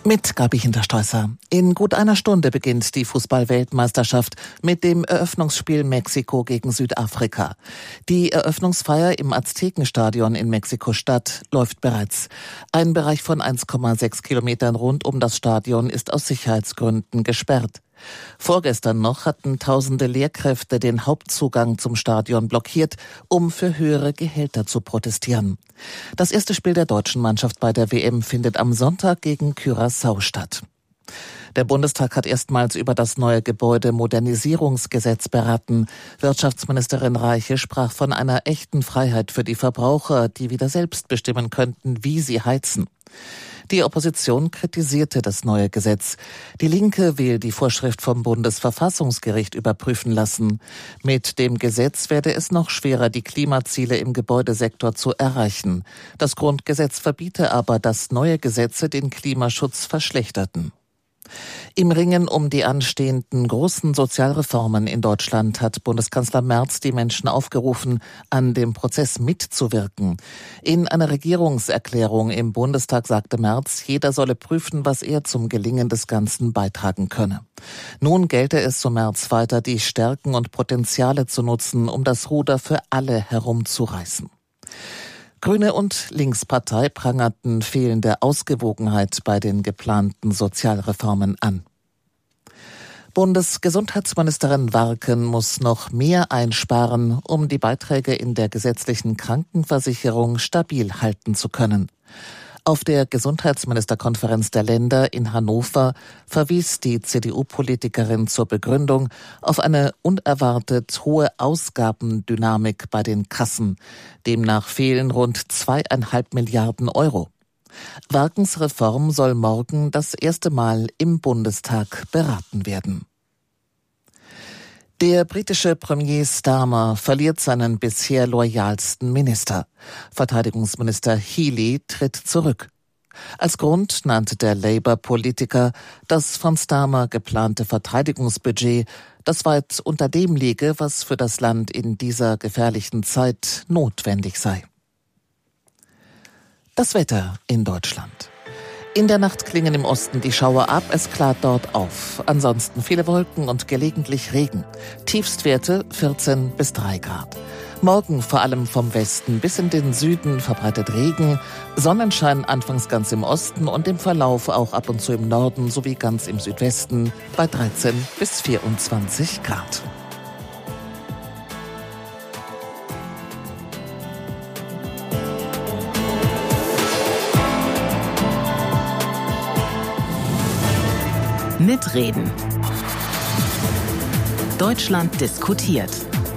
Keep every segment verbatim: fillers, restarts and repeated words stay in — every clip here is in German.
Mit Gabi Hintersteußer. In gut einer Stunde beginnt die Fußball-Weltmeisterschaft mit dem Eröffnungsspiel Mexiko gegen Südafrika. Die Eröffnungsfeier im Aztekenstadion in Mexiko-Stadt läuft bereits. Ein Bereich von eins Komma sechs Kilometern rund um das Stadion ist aus Sicherheitsgründen gesperrt. Vorgestern noch hatten tausende Lehrkräfte den Hauptzugang zum Stadion blockiert, um für höhere Gehälter zu protestieren. Das erste Spiel der deutschen Mannschaft bei der W M findet am Sonntag gegen Curaçao statt. Der Bundestag hat erstmals über das neue Gebäudemodernisierungsgesetz beraten. Wirtschaftsministerin Reiche sprach von einer echten Freiheit für die Verbraucher, die wieder selbst bestimmen könnten, wie sie heizen. Die Opposition kritisierte das neue Gesetz. Die Linke will die Vorschrift vom Bundesverfassungsgericht überprüfen lassen. Mit dem Gesetz werde es noch schwerer, die Klimaziele im Gebäudesektor zu erreichen. Das Grundgesetz verbiete aber, dass neue Gesetze den Klimaschutz verschlechterten. Im Ringen um die anstehenden großen Sozialreformen in Deutschland hat Bundeskanzler Merz die Menschen aufgerufen, an dem Prozess mitzuwirken. In einer Regierungserklärung im Bundestag sagte Merz, jeder solle prüfen, was er zum Gelingen des Ganzen beitragen könne. Nun gelte es, so Merz weiter, die Stärken und Potenziale zu nutzen, um das Ruder für alle herumzureißen. Grüne und Linkspartei prangerten fehlende Ausgewogenheit bei den geplanten Sozialreformen an. Bundesgesundheitsministerin Warken muss noch mehr einsparen, um die Beiträge in der gesetzlichen Krankenversicherung stabil halten zu können. Auf der Gesundheitsministerkonferenz der Länder in Hannover verwies die C D U-Politikerin zur Begründung auf eine unerwartet hohe Ausgabendynamik bei den Kassen. Demnach fehlen rund zweieinhalb Milliarden Euro. Warkens Reform soll morgen das erste Mal im Bundestag beraten werden. Der britische Premier Starmer verliert seinen bisher loyalsten Minister. Verteidigungsminister Healey tritt zurück. Als Grund nannte der Labour-Politiker das von Starmer geplante Verteidigungsbudget, das weit unter dem liege, was für das Land in dieser gefährlichen Zeit notwendig sei. Das Wetter in Deutschland. In der Nacht klingen im Osten die Schauer ab, es klart dort auf. Ansonsten viele Wolken und gelegentlich Regen. Tiefstwerte vierzehn bis drei Grad. Morgen vor allem vom Westen bis in den Süden verbreitet Regen. Sonnenschein anfangs ganz im Osten und im Verlauf auch ab und zu im Norden sowie ganz im Südwesten bei dreizehn bis vierundzwanzig Grad. Mitreden. Deutschland diskutiert.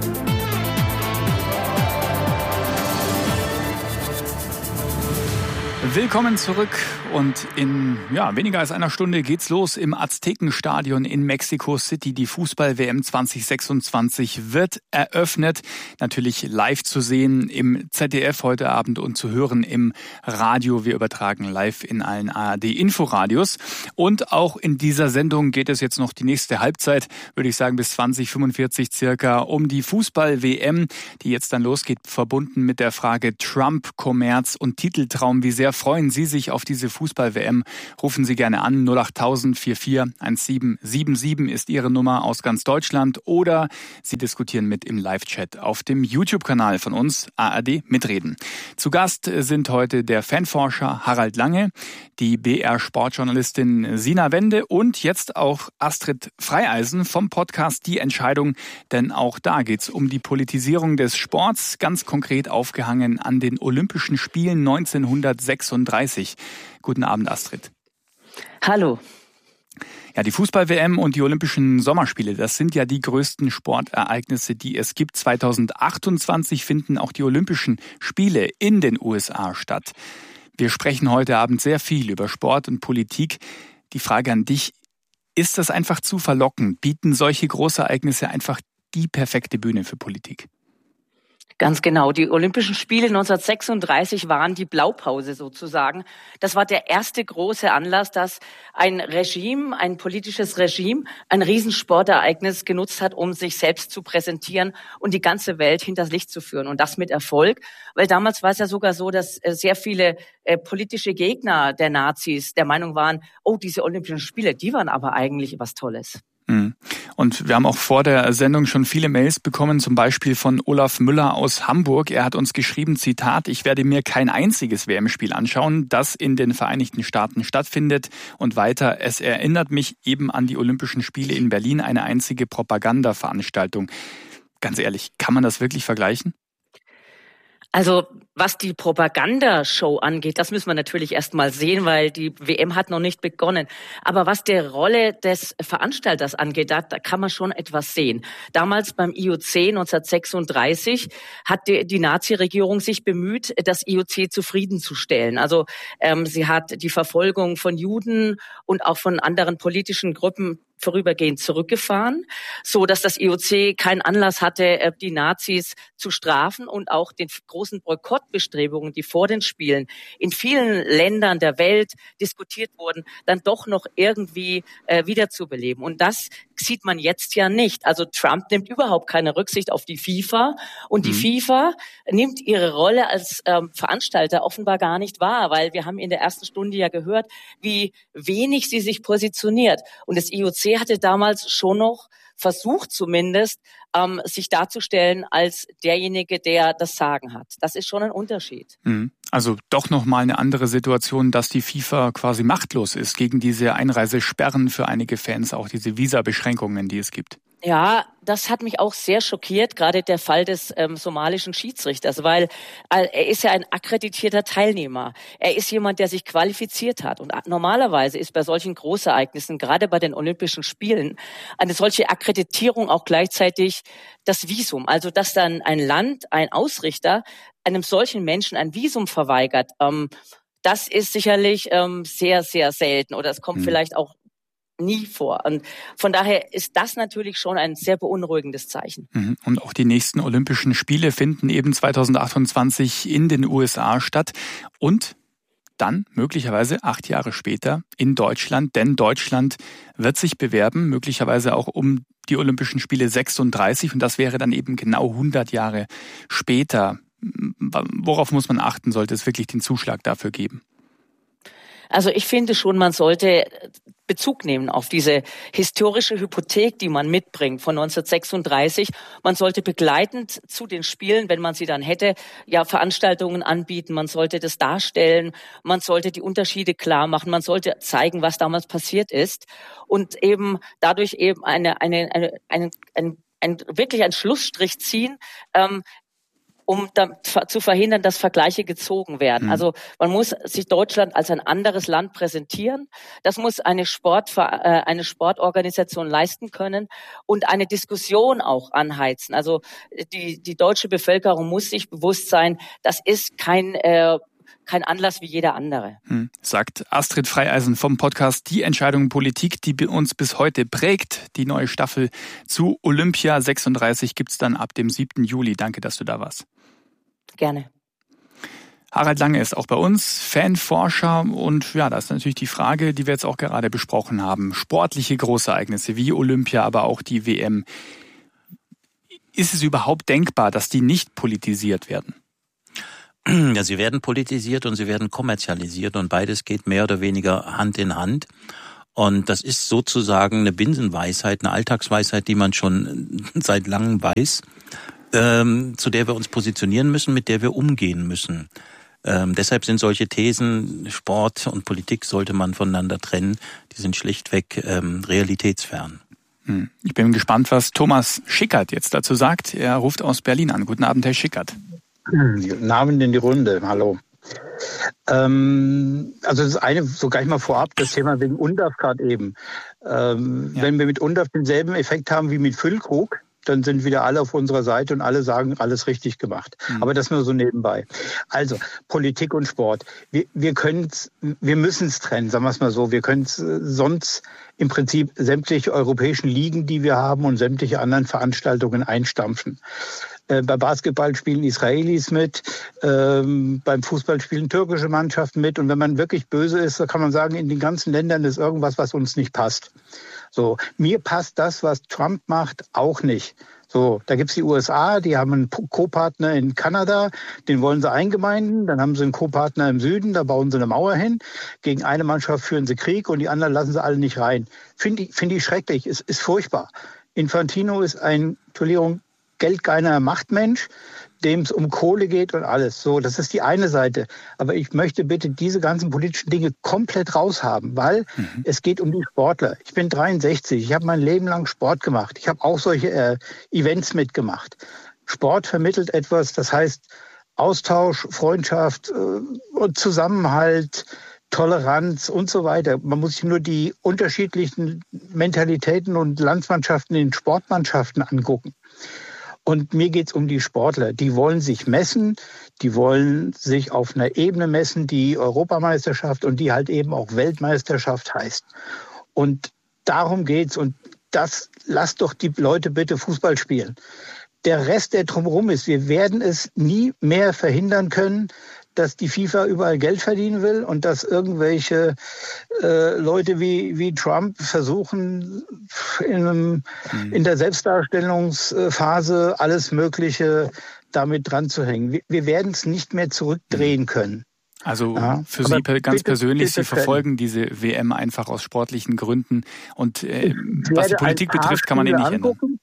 Willkommen zurück und in ja, weniger als einer Stunde geht's los im Aztekenstadion in Mexico City. Die Fußball-W M zwanzig sechsundzwanzig wird eröffnet. Natürlich live zu sehen im Z D F heute Abend und zu hören im Radio. Wir übertragen live in allen A R D-Inforadios. Und auch in dieser Sendung geht es jetzt noch die nächste Halbzeit, würde ich sagen bis zwanzig fünfundvierzig circa, um die Fußball-W M, die jetzt dann losgeht, verbunden mit der Frage Trump, Kommerz und Titeltraum. Wie sehr freuen Sie sich auf diese Fußball-W M? Rufen Sie gerne an. null acht null null vier vier eins sieben sieben sieben ist Ihre Nummer aus ganz Deutschland. Oder Sie diskutieren mit im Live-Chat auf dem YouTube-Kanal von uns, A R D Mitreden. Zu Gast sind heute der Fanforscher Harald Lange, die B R-Sportjournalistin Sina Wende und jetzt auch Astrid Freieisen vom Podcast Die Entscheidung. Denn auch da geht's um die Politisierung des Sports, ganz konkret aufgehangen an den Olympischen Spielen neunzehnhundertsechsunddreißig. Guten Abend, Astrid. Hallo. Ja, die Fußball-W M und die Olympischen Sommerspiele, das sind ja die größten Sportereignisse, die es gibt. zweitausendachtundzwanzig finden auch die Olympischen Spiele in den U S A statt. Wir sprechen heute Abend sehr viel über Sport und Politik. Die Frage an dich, ist das einfach zu verlockend? Bieten solche Großereignisse einfach die perfekte Bühne für Politik? Ganz genau. Die Olympischen Spiele neunzehnhundertsechsunddreißig waren die Blaupause sozusagen. Das war der erste große Anlass, dass ein Regime, ein politisches Regime, ein Riesensportereignis genutzt hat, um sich selbst zu präsentieren und die ganze Welt hinters Licht zu führen. Und das mit Erfolg. Weil damals war es ja sogar so, dass sehr viele äh, politische Gegner der Nazis der Meinung waren, oh, diese Olympischen Spiele, die waren aber eigentlich was Tolles. Und wir haben auch vor der Sendung schon viele Mails bekommen, zum Beispiel von Olaf Müller aus Hamburg. Er hat uns geschrieben, Zitat, ich werde mir kein einziges W M-Spiel anschauen, das in den Vereinigten Staaten stattfindet. Und weiter, es erinnert mich eben an die Olympischen Spiele in Berlin, eine einzige Propagandaveranstaltung. Ganz ehrlich, kann man das wirklich vergleichen? Also was die Propagandashow angeht, das müssen wir natürlich erst mal sehen, weil die W M hat noch nicht begonnen. Aber was die Rolle des Veranstalters angeht, da, da kann man schon etwas sehen. Damals beim I O C neunzehnhundertsechsunddreißig hat die, die Nazi-Regierung sich bemüht, das I O C zufriedenzustellen. Also ähm, sie hat die Verfolgung von Juden und auch von anderen politischen Gruppen vorübergehend zurückgefahren, so dass das I O C keinen Anlass hatte, die Nazis zu strafen und auch den großen Boykottbestrebungen, die vor den Spielen in vielen Ländern der Welt diskutiert wurden, dann doch noch irgendwie äh, wiederzubeleben. Und das sieht man jetzt ja nicht. Also Trump nimmt überhaupt keine Rücksicht auf die FIFA und die mhm. FIFA nimmt ihre Rolle als ähm, Veranstalter offenbar gar nicht wahr, weil wir haben in der ersten Stunde ja gehört, wie wenig sie sich positioniert. Und das I O C hatte damals schon noch versucht zumindest, ähm, sich darzustellen als derjenige, der das Sagen hat. Das ist schon ein Unterschied. Also doch nochmal eine andere Situation, dass die FIFA quasi machtlos ist gegen diese Einreisesperren für einige Fans, auch diese Visabeschränkungen, die es gibt. Ja, das hat mich auch sehr schockiert, gerade der Fall des ähm, somalischen Schiedsrichters, weil äh, er ist ja ein akkreditierter Teilnehmer. Er ist jemand, der sich qualifiziert hat. Und normalerweise ist bei solchen Großereignissen, gerade bei den Olympischen Spielen, eine solche Akkreditierung auch gleichzeitig das Visum. Also dass dann ein Land, ein Ausrichter einem solchen Menschen ein Visum verweigert, ähm, das ist sicherlich ähm, sehr, sehr selten. Oder es kommt hm. vielleicht auch nie vor. Und von daher ist das natürlich schon ein sehr beunruhigendes Zeichen. Und auch die nächsten Olympischen Spiele finden eben zweitausendachtundzwanzig in den U S A statt und dann möglicherweise acht Jahre später in Deutschland, denn Deutschland wird sich bewerben, möglicherweise auch um die Olympischen Spiele sechsunddreißig und das wäre dann eben genau hundert Jahre später. Worauf muss man achten, sollte es wirklich den Zuschlag dafür geben? Also ich finde schon, man sollte Bezug nehmen auf diese historische Hypothek, die man mitbringt von neunzehnhundertsechsunddreißig. Man sollte begleitend zu den Spielen, wenn man sie dann hätte, ja Veranstaltungen anbieten. Man sollte das darstellen. Man sollte die Unterschiede klar machen. Man sollte zeigen, was damals passiert ist und eben dadurch eben eine eine eine ein, ein, ein wirklich einen Schlussstrich ziehen. Ähm, um da, zu verhindern, dass Vergleiche gezogen werden. Mhm. Also man muss sich Deutschland als ein anderes Land präsentieren. Das muss eine Sport, äh, eine Sportorganisation leisten können und eine Diskussion auch anheizen. Also die, die deutsche Bevölkerung muss sich bewusst sein, das ist kein äh, kein Anlass wie jeder andere. Hm, sagt Astrid Freieisen vom Podcast Die Entscheidung Politik, die uns bis heute prägt. Die neue Staffel zu Olympia sechsunddreißig gibt's dann ab dem siebten Juli. Danke, dass du da warst. Gerne. Harald Lange ist auch bei uns, Fanforscher und ja, da ist natürlich die Frage, die wir jetzt auch gerade besprochen haben. Sportliche Großereignisse wie Olympia, aber auch die W M. Ist es überhaupt denkbar, dass die nicht politisiert werden? Ja, sie werden politisiert und sie werden kommerzialisiert und beides geht mehr oder weniger Hand in Hand. Und das ist sozusagen eine Binsenweisheit, eine Alltagsweisheit, die man schon seit langem weiß, ähm, zu der wir uns positionieren müssen, mit der wir umgehen müssen. Ähm, deshalb sind solche Thesen, Sport und Politik sollte man voneinander trennen, die sind schlichtweg ähm, realitätsfern. Hm. Ich bin gespannt, was Thomas Schickert jetzt dazu sagt. Er ruft aus Berlin an. Guten Abend, Herr Schickert. Guten Abend in die Runde. Hallo. Ähm, also das eine, so gleich mal vorab, das Thema wegen U N D A F gerade eben. Ähm, ja. Wenn wir mit U N D A F denselben Effekt haben wie mit Füllkrug, dann sind wieder alle auf unserer Seite und alle sagen, alles richtig gemacht. Mhm. Aber das nur so nebenbei. Also, Politik und Sport. Wir, wir können's, wir müssen es trennen, sagen wir es mal so. Wir können es sonst im Prinzip sämtliche europäischen Ligen, die wir haben und sämtliche anderen Veranstaltungen einstampfen. Äh, bei Basketball spielen Israelis mit, ähm, beim Fußball spielen türkische Mannschaften mit. Und wenn man wirklich böse ist, dann kann man sagen, in den ganzen Ländern ist irgendwas, was uns nicht passt. So, mir passt das, was Trump macht, auch nicht. So, da gibt's die U S A, die haben einen Co-Partner in Kanada, den wollen sie eingemeinden. Dann haben sie einen Co-Partner im Süden, da bauen sie eine Mauer hin. Gegen eine Mannschaft führen sie Krieg und die anderen lassen sie alle nicht rein. Finde ich, finde ich schrecklich, ist, ist furchtbar. Infantino ist ein, Entschuldigung, geldgeiler Machtmensch, dem es um Kohle geht und alles. So, das ist die eine Seite. Aber ich möchte bitte diese ganzen politischen Dinge komplett raushaben, weil mhm. es geht um die Sportler. Ich bin dreiundsechzig, ich habe mein Leben lang Sport gemacht. Ich habe auch solche äh, Events mitgemacht. Sport vermittelt etwas, das heißt Austausch, Freundschaft äh, und Zusammenhalt, Toleranz und so weiter. Man muss sich nur die unterschiedlichen Mentalitäten und Landsmannschaften in Sportmannschaften angucken. Und mir geht's um die Sportler. Die wollen sich messen, die wollen sich auf einer Ebene messen, die Europameisterschaft und die halt eben auch Weltmeisterschaft heißt. Und darum geht's. Und das, lasst doch die Leute bitte Fußball spielen. Der Rest, der drumherum ist, wir werden es nie mehr verhindern können, dass die FIFA überall Geld verdienen will und dass irgendwelche äh, Leute wie, wie Trump versuchen, in, einem, mhm. in der Selbstdarstellungsphase alles Mögliche damit dran zu hängen. Wir, wir werden es nicht mehr zurückdrehen können. Also ja, für Sie ganz bitte, persönlich, bitte Sie verfolgen diese W M einfach aus sportlichen Gründen. Und äh, was die Politik betrifft, kann man ihn nicht angucken. ändern.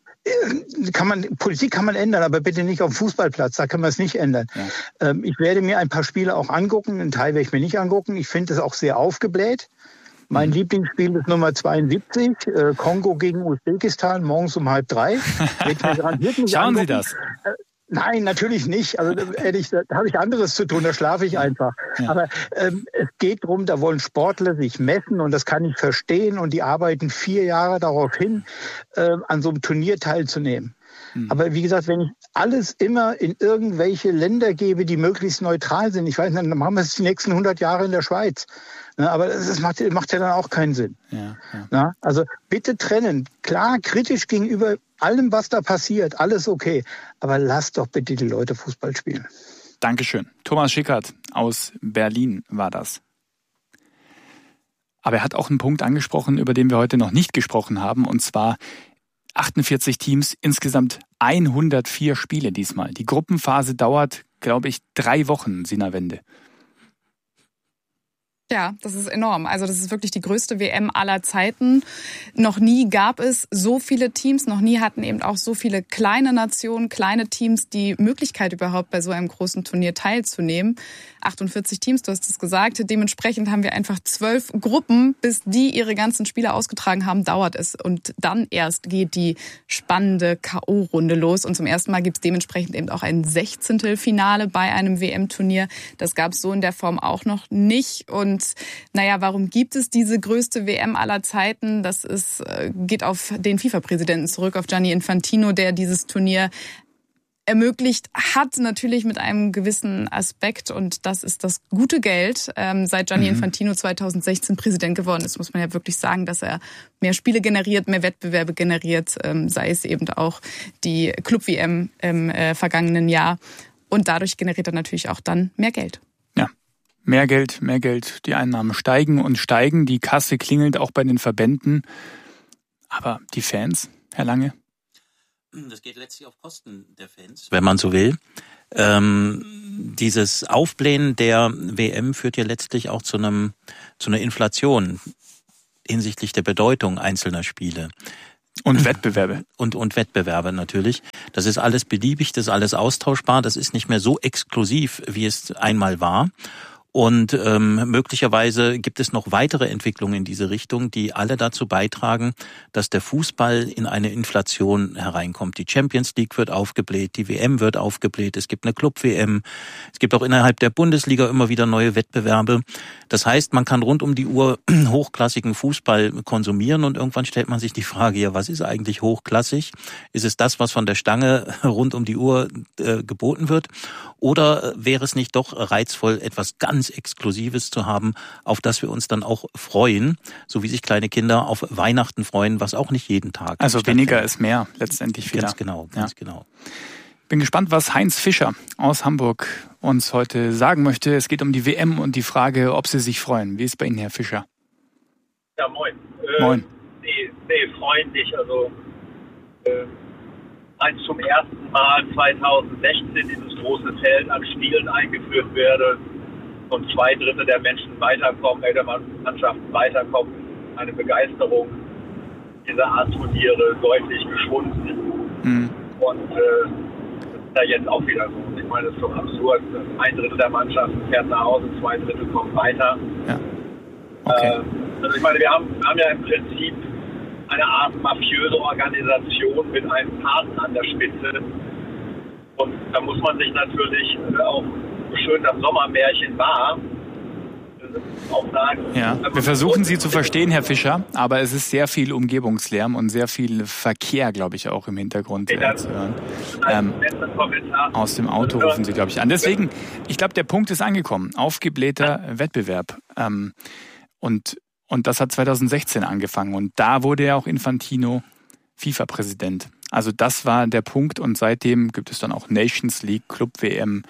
Kann man, Politik kann man ändern, aber bitte nicht auf dem Fußballplatz, da kann man es nicht ändern. Ja. Ähm, ich werde mir ein paar Spiele auch angucken, einen Teil werde ich mir nicht angucken. Ich finde es auch sehr aufgebläht. Mein mhm. Lieblingsspiel ist Nummer zweiundsiebzig, äh, Kongo gegen Usbekistan, morgens um halb drei. Schauen Sie das? Äh, Nein, natürlich nicht. Also ehrlich, da habe ich anderes zu tun, da schlafe ich einfach. Ja. Aber ähm, es geht darum, da wollen Sportler sich messen und das kann ich verstehen und die arbeiten vier Jahre darauf hin, äh, an so einem Turnier teilzunehmen. Mhm. Aber wie gesagt, wenn ich alles immer in irgendwelche Länder gebe, die möglichst neutral sind, ich weiß nicht, dann machen wir es die nächsten hundert Jahre in der Schweiz. Na, aber das macht, macht ja dann auch keinen Sinn. Ja, ja. Na, also bitte trennen. Klar, kritisch gegenüber allem, was da passiert, alles okay. Aber lasst doch bitte die Leute Fußball spielen. Dankeschön. Thomas Schickert aus Berlin war das. Aber er hat auch einen Punkt angesprochen, über den wir heute noch nicht gesprochen haben, und zwar achtundvierzig Teams, insgesamt hundertvier Spiele diesmal. Die Gruppenphase dauert, glaube ich, drei Wochen, Sina Wende. Ja, das ist enorm. Also das ist wirklich die größte W M aller Zeiten. Noch nie gab es so viele Teams, noch nie hatten eben auch so viele kleine Nationen, kleine Teams die Möglichkeit überhaupt bei so einem großen Turnier teilzunehmen. achtundvierzig Teams, du hast es gesagt. Dementsprechend haben wir einfach zwölf Gruppen. Bis die ihre ganzen Spiele ausgetragen haben, dauert es. Und dann erst geht die spannende K O-Runde los. Und zum ersten Mal gibt es dementsprechend eben auch ein Sechzehntelfinale bei einem W M-Turnier. Das gab es so in der Form auch noch nicht. Und naja, warum gibt es diese größte W M aller Zeiten? Das ist, geht auf den FIFA-Präsidenten zurück, auf Gianni Infantino, der dieses Turnier ermöglicht hat, natürlich mit einem gewissen Aspekt, und das ist das gute Geld. Ähm, seit Gianni mhm. Infantino zweitausendsechzehn Präsident geworden ist, muss man ja wirklich sagen, dass er mehr Spiele generiert, mehr Wettbewerbe generiert, ähm, sei es eben auch die Club-W M im äh, vergangenen Jahr. Und dadurch generiert er natürlich auch dann mehr Geld. Mehr Geld, mehr Geld. Die Einnahmen steigen und steigen. Die Kasse klingelt auch bei den Verbänden. Aber die Fans, Herr Lange? Das geht letztlich auf Kosten der Fans, wenn man so will. Ähm, dieses Aufblähen der W M führt ja letztlich auch zu einem, zu einer Inflation hinsichtlich der Bedeutung einzelner Spiele. Und Wettbewerbe. Und, und Wettbewerbe natürlich. Das ist alles beliebig, das ist alles austauschbar. Das ist nicht mehr so exklusiv, wie es einmal war. Und ähm, möglicherweise gibt es noch weitere Entwicklungen in diese Richtung, die alle dazu beitragen, dass der Fußball in eine Inflation hereinkommt. Die Champions League wird aufgebläht, die W M wird aufgebläht, es gibt eine Club-W M, es gibt auch innerhalb der Bundesliga immer wieder neue Wettbewerbe. Das heißt, man kann rund um die Uhr hochklassigen Fußball konsumieren und irgendwann stellt man sich die Frage, ja, was ist eigentlich hochklassig? Ist es das, was von der Stange rund um die Uhr äh, geboten wird? Oder wäre es nicht doch reizvoll, etwas ganz Exklusives zu haben, auf das wir uns dann auch freuen, so wie sich kleine Kinder auf Weihnachten freuen, was auch nicht jeden Tag Also weniger ist mehr, letztendlich wieder. Ganz genau, ganz ja. genau. Bin gespannt, was Heinz Fischer aus Hamburg uns heute sagen möchte. Es geht um die W M und die Frage, ob Sie sich freuen. Wie ist bei Ihnen, Herr Fischer? Ja, moin. Äh, moin. Nee, nee, freuen dich. Also, äh, als zum ersten Mal zweitausendsechzehn dieses große Feld an Spielen eingeführt werde und zwei Drittel der Menschen weiterkommen, der Mannschaften weiterkommen, eine Begeisterung dieser Art Turniere deutlich geschwunden. Mhm. Und äh, das ist ja jetzt auch wieder so. Ich meine, es ist so absurd. Ein Drittel der Mannschaften fährt nach Hause, zwei Drittel kommen weiter. Ja. Okay. Äh, also ich meine, wir haben, haben ja im Prinzip eine Art mafiöse Organisation mit einem Paten an der Spitze. Und da muss man sich natürlich auch, so schön das Sommermärchen war, auch sagen. Ja, wir versuchen Sie zu verstehen, Herr Fischer, aber es ist sehr viel Umgebungslärm und sehr viel Verkehr, glaube ich, auch im Hintergrund äh, zu hören. Ähm, aus dem Auto rufen Sie, glaube ich, an. Deswegen, ich glaube, der Punkt ist angekommen. Aufgeblähter Wettbewerb. Ähm, und Und das hat zweitausendsechzehn angefangen. Und da wurde ja auch Infantino FIFA-Präsident. Also das war der Punkt. Und seitdem gibt es dann auch Nations League, Club-W M,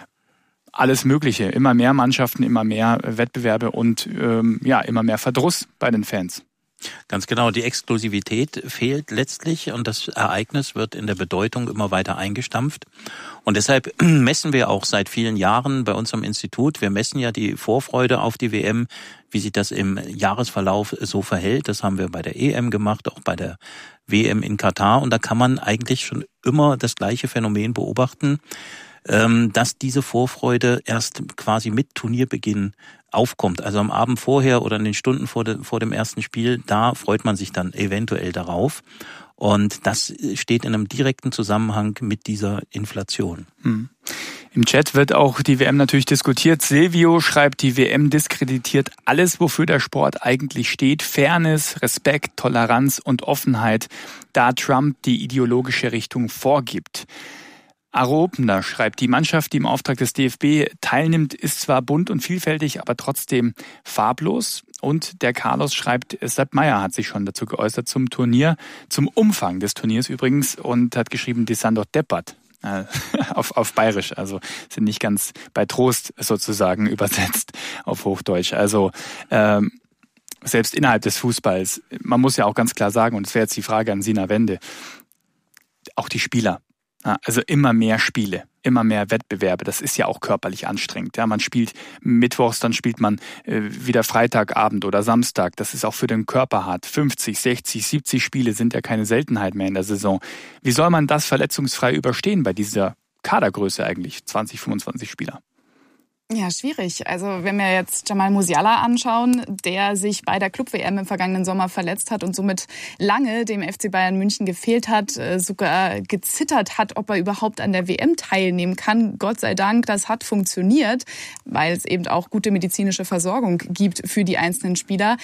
alles Mögliche. Immer mehr Mannschaften, immer mehr Wettbewerbe und ähm, ja, immer mehr Verdruss bei den Fans. Ganz genau, die Exklusivität fehlt letztlich und das Ereignis wird in der Bedeutung immer weiter eingestampft. Und deshalb messen wir auch seit vielen Jahren bei uns am Institut, wir messen ja die Vorfreude auf die W M, wie sich das im Jahresverlauf so verhält. Das haben wir bei der E M gemacht, auch bei der W M in Katar. Und da kann man eigentlich schon immer das gleiche Phänomen beobachten, dass diese Vorfreude erst quasi mit Turnierbeginn aufkommt. Also am Abend vorher oder in den Stunden vor, de, vor dem ersten Spiel, da freut man sich dann eventuell darauf. Und das steht in einem direkten Zusammenhang mit dieser Inflation. Hm. Im Chat wird auch die W M natürlich diskutiert. Silvio schreibt, die W M diskreditiert alles, wofür der Sport eigentlich steht. Fairness, Respekt, Toleranz und Offenheit, da Trump die ideologische Richtung vorgibt. Aro Opner schreibt, die Mannschaft, die im Auftrag des D F B teilnimmt, ist zwar bunt und vielfältig, aber trotzdem farblos. Und der Carlos schreibt, Sepp Meier hat sich schon dazu geäußert zum Turnier, zum Umfang des Turniers übrigens, und hat geschrieben, die sind doch deppert. Äh, auf, auf Bayerisch, also sind nicht ganz bei Trost sozusagen übersetzt auf Hochdeutsch. Also ähm, selbst innerhalb des Fußballs, man muss ja auch ganz klar sagen, und es wäre jetzt die Frage an Sina Wende, auch die Spieler. Also immer mehr Spiele, immer mehr Wettbewerbe. Das ist ja auch körperlich anstrengend. Ja, man spielt mittwochs, dann spielt man äh, wieder Freitagabend oder Samstag. Das ist auch für den Körper hart. fünfzig, sechzig, siebzig Spiele sind ja keine Seltenheit mehr in der Saison. Wie soll man das verletzungsfrei überstehen bei dieser Kadergröße eigentlich? zwanzig, fünfundzwanzig Spieler. Ja, schwierig. Also wenn wir jetzt Jamal Musiala anschauen, der sich bei der Club-W M im vergangenen Sommer verletzt hat und somit lange dem F C Bayern München gefehlt hat, sogar gezittert hat, ob er überhaupt an der W M teilnehmen kann. Gott sei Dank, das hat funktioniert, weil es eben auch gute medizinische Versorgung gibt für die einzelnen Spieler.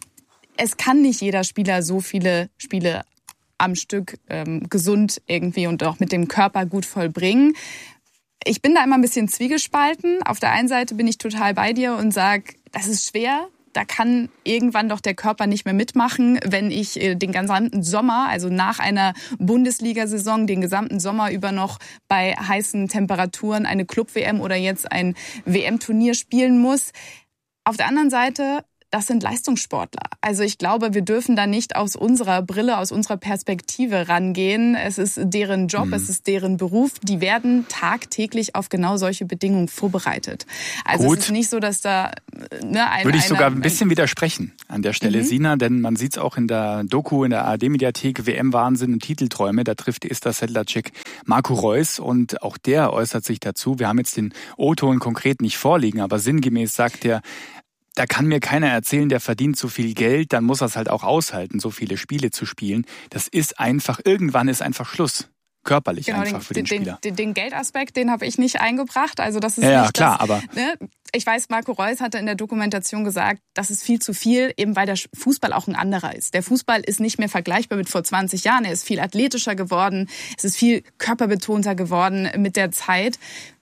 Es kann nicht jeder Spieler so viele Spiele am Stück ähm, gesund irgendwie und auch mit dem Körper gut vollbringen. Ich bin da immer ein bisschen zwiegespalten. Auf der einen Seite bin ich total bei dir und sage, das ist schwer. Da kann irgendwann doch der Körper nicht mehr mitmachen, wenn ich den gesamten Sommer, also nach einer Bundesliga-Saison, den gesamten Sommer über noch bei heißen Temperaturen eine Club-W M oder jetzt ein W M-Turnier spielen muss. Auf der anderen Seite, das sind Leistungssportler. Also ich glaube, wir dürfen da nicht aus unserer Brille, aus unserer Perspektive rangehen. Es ist deren Job, mhm. es ist deren Beruf. Die werden tagtäglich auf genau solche Bedingungen vorbereitet. Also Gut. Es ist nicht so, dass da... Ne, ein, Würde ich sogar ein einer, bisschen widersprechen an der Stelle, mhm. Sina, denn man sieht es auch in der Doku, in der A R D-Mediathek, W M-Wahnsinn und Titelträume. Da trifft Ista Sedlacek Marco Reus und auch der äußert sich dazu. Wir haben jetzt den O-Ton konkret nicht vorliegen, aber sinngemäß sagt er, da kann mir keiner erzählen, der verdient so viel Geld, dann muss er es halt auch aushalten, so viele Spiele zu spielen. Das ist einfach, irgendwann ist einfach Schluss. Körperlich genau, einfach den, für den, den Spieler. Den, den Geldaspekt, den habe ich nicht eingebracht. Also das ist ja, nicht klar, das, aber ne? Ich weiß, Marco Reus hatte in der Dokumentation gesagt, das ist viel zu viel, eben weil der Fußball auch ein anderer ist. Der Fußball ist nicht mehr vergleichbar mit vor zwanzig Jahren. Er ist viel athletischer geworden, es ist viel körperbetonter geworden mit der Zeit.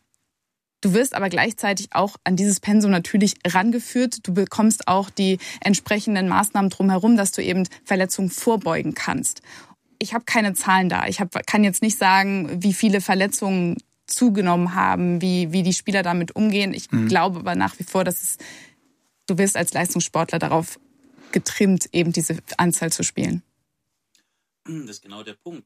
Du wirst aber gleichzeitig auch an dieses Pensum natürlich rangeführt. Du bekommst auch die entsprechenden Maßnahmen drumherum, dass du eben Verletzungen vorbeugen kannst. ich habe keine Zahlen da. Ich hab, kann jetzt nicht sagen, wie viele Verletzungen zugenommen haben, wie, wie die Spieler damit umgehen. Ich mhm. glaube aber nach wie vor, dass es, du wirst als Leistungssportler darauf getrimmt, eben diese Anzahl zu spielen. Das ist genau der Punkt.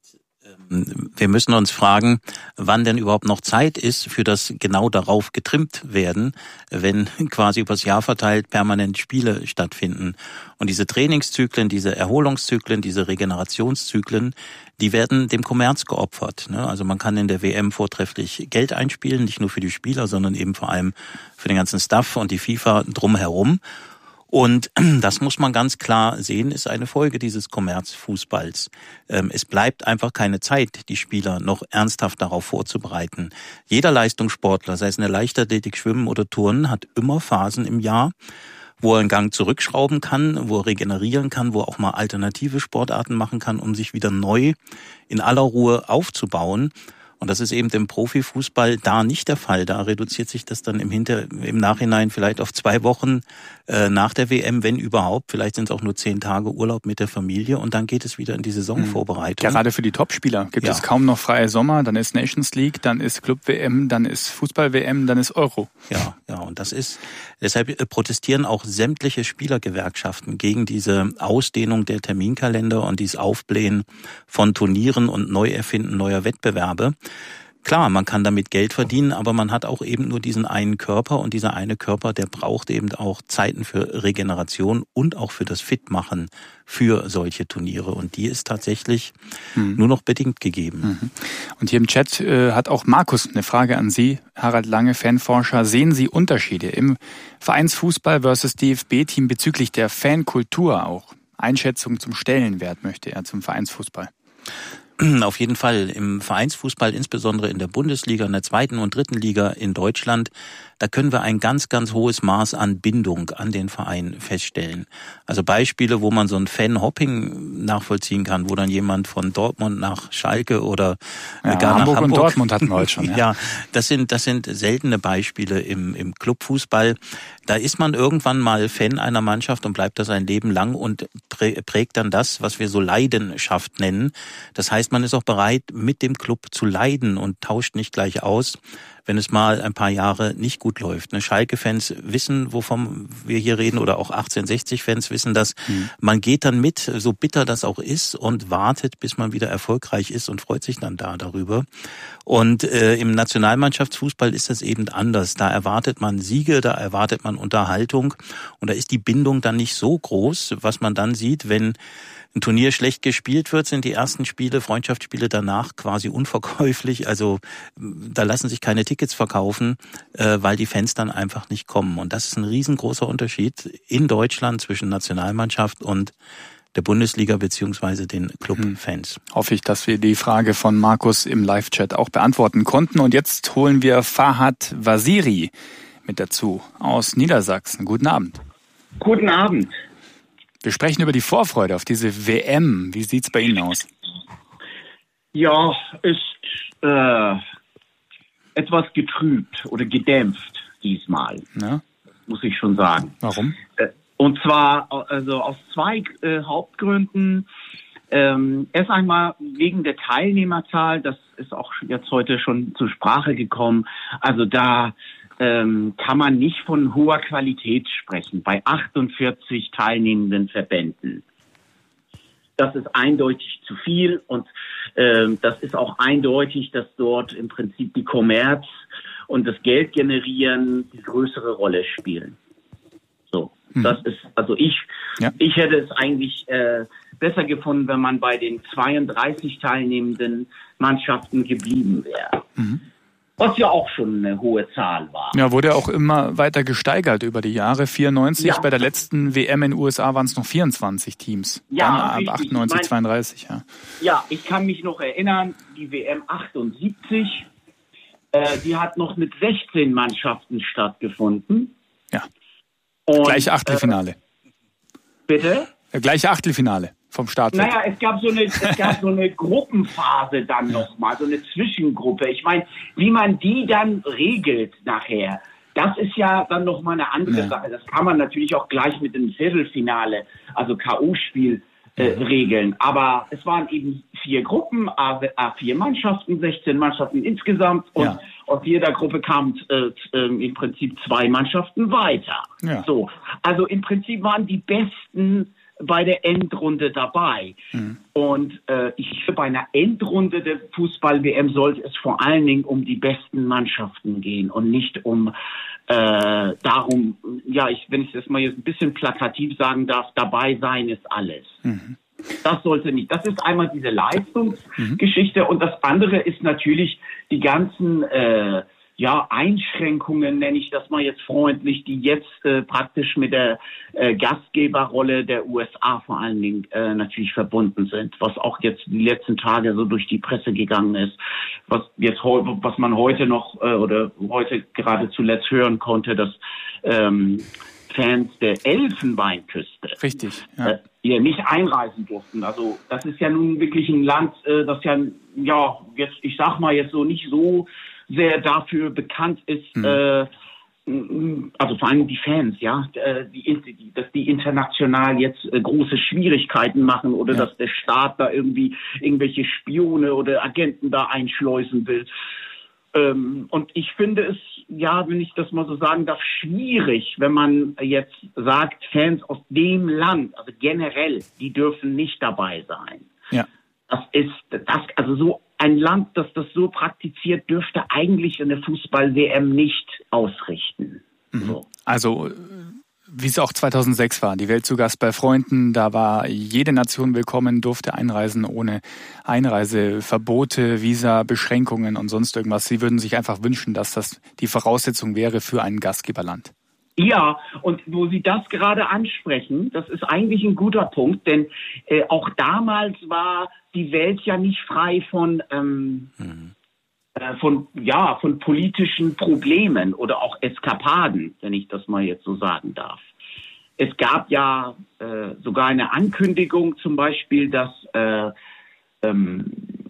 Wir müssen uns fragen, wann denn überhaupt noch Zeit ist für das genau darauf getrimmt werden, wenn quasi übers Jahr verteilt permanent Spiele stattfinden. Und diese Trainingszyklen, diese Erholungszyklen, diese Regenerationszyklen, die werden dem Kommerz geopfert. Also man kann in der W M vortrefflich Geld einspielen, nicht nur für die Spieler, sondern eben vor allem für den ganzen Staff und die FIFA drumherum. Und das muss man ganz klar sehen, ist eine Folge dieses Kommerzfußballs. Es bleibt einfach keine Zeit, die Spieler noch ernsthaft darauf vorzubereiten. Jeder Leistungssportler, sei es in der Leichtathletik, Schwimmen oder Turnen, hat immer Phasen im Jahr, wo er einen Gang zurückschrauben kann, wo er regenerieren kann, wo er auch mal alternative Sportarten machen kann, um sich wieder neu in aller Ruhe aufzubauen. Und das ist eben im Profifußball da nicht der Fall. Da reduziert sich das dann im Hinter, im Nachhinein vielleicht auf zwei Wochen äh, nach der W M, wenn überhaupt. Vielleicht sind es auch nur zehn Tage Urlaub mit der Familie und dann geht es wieder in die Saisonvorbereitung. Gerade für die Topspieler gibt ja. es kaum noch freie Sommer. Dann ist Nations League, dann ist Club-W M, dann ist Fußball-W M, dann ist Euro. Ja, ja, und das ist, deshalb protestieren auch sämtliche Spielergewerkschaften gegen diese Ausdehnung der Terminkalender und dieses Aufblähen von Turnieren und Neuerfinden neuer Wettbewerbe. Klar, man kann damit Geld verdienen, aber man hat auch eben nur diesen einen Körper und dieser eine Körper, der braucht eben auch Zeiten für Regeneration und auch für das Fitmachen für solche Turniere und die ist tatsächlich mhm. nur noch bedingt gegeben. Mhm. Und hier im Chat äh, hat auch Markus eine Frage an Sie, Harald Lange, Fanforscher. Sehen Sie Unterschiede im Vereinsfußball versus D F B-Team bezüglich der Fankultur auch? Einschätzung zum Stellenwert möchte er zum Vereinsfußball. Auf jeden Fall. Im Vereinsfußball, insbesondere in der Bundesliga, in der zweiten und dritten Liga in Deutschland, da können wir ein ganz, ganz hohes Maß an Bindung an den Verein feststellen. Also Beispiele, wo man so ein Fan-Hopping nachvollziehen kann, wo dann jemand von Dortmund nach Schalke oder ja, gar Hamburg nach Hamburg und Dortmund hatten wir heute schon. Ja, ja das sind das sind seltene Beispiele im im Clubfußball. Da ist man irgendwann mal Fan einer Mannschaft und bleibt das ein Leben lang und prägt dann das, was wir so Leidenschaft nennen. Das heißt, man ist auch bereit, mit dem Club zu leiden und tauscht nicht gleich aus, wenn es mal ein paar Jahre nicht gut läuft. Ne, Schalke-Fans wissen, wovon wir hier reden, oder auch achtzehnhundertsechzig-Fans wissen das. Mhm. Man geht dann mit, so bitter das auch ist, und wartet, bis man wieder erfolgreich ist und freut sich dann da darüber. Und äh, im Nationalmannschaftsfußball ist das eben anders. Da erwartet man Siege, da erwartet man Unterhaltung und da ist die Bindung dann nicht so groß. Was man dann sieht, wenn ein Turnier schlecht gespielt wird, sind die ersten Spiele, Freundschaftsspiele danach quasi unverkäuflich. Also da lassen sich keine Tickets verkaufen, äh, weil die Fans dann einfach nicht kommen. Und das ist ein riesengroßer Unterschied in Deutschland zwischen Nationalmannschaft und der Bundesliga beziehungsweise den Clubfans. Hm. Hoffe ich, dass wir die Frage von Markus im Live-Chat auch beantworten konnten. Und jetzt holen wir Fahad Waziri mit dazu aus Niedersachsen. Guten Abend. Guten Abend. Wir sprechen über die Vorfreude auf diese W M. Wie sieht's bei Ihnen aus? Ja, ist äh, etwas getrübt oder gedämpft diesmal, ja. muss ich schon sagen. Warum? Äh, und zwar also aus zwei äh, Hauptgründen. Ähm, erst einmal wegen der Teilnehmerzahl, das ist auch jetzt heute schon zur Sprache gekommen. Also da ähm, kann man nicht von hoher Qualität sprechen bei achtundvierzig teilnehmenden Verbänden. Das ist eindeutig zu viel und ähm, das ist auch eindeutig, dass dort im Prinzip die Kommerz und das Geld generieren die größere Rolle spielen. So, hm. das ist, also ich, ja. ich hätte es eigentlich äh, besser gefunden, wenn man bei den zweiunddreißig teilnehmenden Mannschaften geblieben wäre. Mhm. Was ja auch schon eine hohe Zahl war. Ja, wurde auch immer weiter gesteigert über die Jahre. vierundneunzig, ja. Bei der letzten W M in den U S A waren es noch vierundzwanzig Teams. Ja, dann ab achtundneunzig, zweiunddreißig, ja. Ja, ich kann mich noch erinnern, die W M achtundsiebzig, äh, die hat noch mit sechzehn Mannschaften stattgefunden. Ja, und, gleiche Achtelfinale. Äh, bitte? Ja, gleiche Achtelfinale. Vom Start. Naja, es gab so eine, es gab so eine Gruppenphase dann nochmal, so eine Zwischengruppe. Ich meine, wie man die dann regelt nachher, das ist ja dann nochmal eine andere ja. Sache. Das kann man natürlich auch gleich mit dem Viertelfinale, also K O-Spiel, äh, regeln. Aber es waren eben vier Gruppen, A vier Mannschaften, sechzehn Mannschaften insgesamt und ja. aus jeder Gruppe kamen äh, äh, im Prinzip zwei Mannschaften weiter. Ja. So, also im Prinzip waren die Besten bei der Endrunde dabei. Mhm. Und äh, ich bei einer Endrunde der Fußball-W M sollte es vor allen Dingen um die besten Mannschaften gehen und nicht um äh, darum, ja, ich, wenn ich das mal jetzt ein bisschen plakativ sagen darf, dabei sein ist alles. Mhm. Das sollte nicht. Das ist einmal diese Leistungsgeschichte mhm. und das andere ist natürlich die ganzen äh, ja, Einschränkungen, nenne ich das mal jetzt freundlich, die jetzt äh, praktisch mit der äh, Gastgeberrolle der U S A vor allen Dingen äh, natürlich verbunden sind, was auch jetzt die letzten Tage so durch die Presse gegangen ist, was jetzt was man heute noch äh, oder heute gerade zuletzt hören konnte, dass ähm, Fans der Elfenbeinküste Richtig, ja. äh, hier nicht einreisen durften. Also das ist ja nun wirklich ein Land, äh, das ja ja jetzt ich sag mal jetzt so nicht so sehr dafür bekannt ist, mhm. äh, also vor allem die Fans, ja, die, die, dass die international jetzt äh, große Schwierigkeiten machen oder ja. dass der Staat da irgendwie irgendwelche Spione oder Agenten da einschleusen will. Ähm, und ich finde es, ja, wenn ich das mal so sagen darf, schwierig, wenn man jetzt sagt, Fans aus dem Land, also generell, die dürfen nicht dabei sein. Ja. Das ist, das, also so ein Land, das das so praktiziert, dürfte eigentlich eine Fußball-W M nicht ausrichten. Mhm. So. Also, wie es auch zweitausendsechs war, die Welt zu Gast bei Freunden, da war jede Nation willkommen, durfte einreisen ohne Einreiseverbote, Visa, Beschränkungen und sonst irgendwas. Sie würden sich einfach wünschen, dass das die Voraussetzung wäre für ein Gastgeberland. Ja, und wo Sie das gerade ansprechen, das ist eigentlich ein guter Punkt, denn äh, auch damals war die Welt ja nicht frei von ähm, mhm. äh, von ja von politischen Problemen oder auch Eskapaden, wenn ich das mal jetzt so sagen darf. Es gab ja äh, sogar eine Ankündigung, zum Beispiel, dass äh, ähm,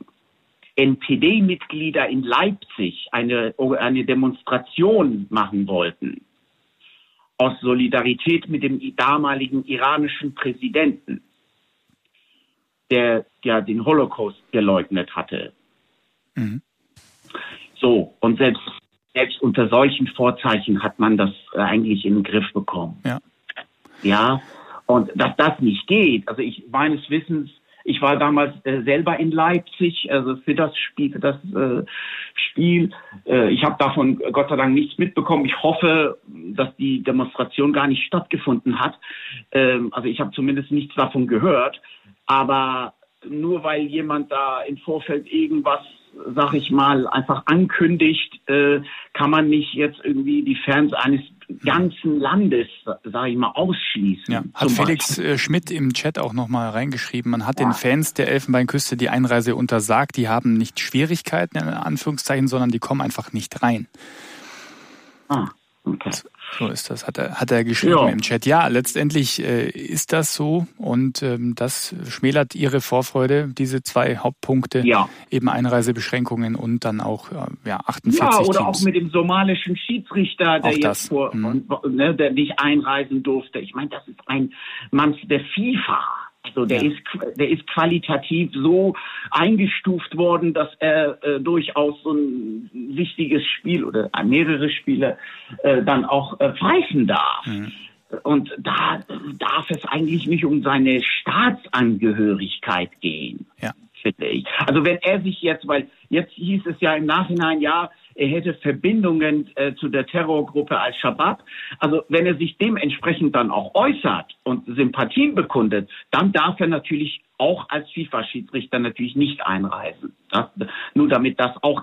N P D-Mitglieder in Leipzig eine eine Demonstration machen wollten. Aus Solidarität mit dem damaligen iranischen Präsidenten, der ja den Holocaust geleugnet hatte. Mhm. So, und selbst, selbst unter solchen Vorzeichen hat man das eigentlich in den Griff bekommen. Ja. Ja, und dass das nicht geht, also ich meines Wissens, ich war damals äh, selber in Leipzig, also für das Spiel, für das äh, Spiel. Äh, ich habe davon Gott sei Dank nichts mitbekommen. Ich hoffe, dass die Demonstration gar nicht stattgefunden hat. Ähm, also ich habe zumindest nichts davon gehört. Aber nur weil jemand da im Vorfeld irgendwas, sag ich mal, einfach ankündigt, äh, kann man nicht jetzt irgendwie die Fans eines ganzen Landes, sage ich mal, ausschließen. Ja, hat Felix Beispiel. Schmidt im Chat auch nochmal reingeschrieben, man hat ja. den Fans der Elfenbeinküste die Einreise untersagt, die haben nicht Schwierigkeiten, in Anführungszeichen, sondern die kommen einfach nicht rein. Ah, okay. So ist das, hat er, hat er geschrieben ja. im Chat. Ja, letztendlich äh, ist das so und ähm, das schmälert ihre Vorfreude, diese zwei Hauptpunkte, ja. eben Einreisebeschränkungen und dann auch äh, ja, achtundvierzig Ja, oder Teams. Auch mit dem somalischen Schiedsrichter, der auch jetzt das. vor, mhm. ne, der nicht einreisen durfte. Ich meine, das ist ein Mann der FIFA. Also der ja. ist der ist qualitativ so eingestuft worden, dass er äh, durchaus so ein wichtiges Spiel oder mehrere Spiele äh, dann auch äh, pfeifen darf. Mhm. Und da darf es eigentlich nicht um seine Staatsangehörigkeit gehen, ja. finde ich. Also wenn er sich jetzt, weil jetzt hieß es ja im Nachhinein, ja, er hätte Verbindungen äh, zu der Terrorgruppe Al-Shabaab. Also wenn er sich dementsprechend dann auch äußert und Sympathien bekundet, dann darf er natürlich auch als FIFA-Schiedsrichter natürlich nicht einreisen. Das, nur damit das auch